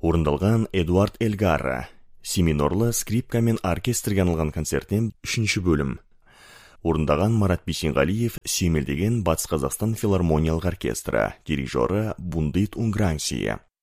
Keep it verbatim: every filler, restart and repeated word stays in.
Орындалған Эдуард Эльгара. Семинорлы скрипка мен оркестрге арналған концерттен үшінші бөлім. Орындаған Марат Бейсенғалиев Семелдеген Батыс Қазақстан филармониялық оркестрі, дирижері Бундит Унгрансия.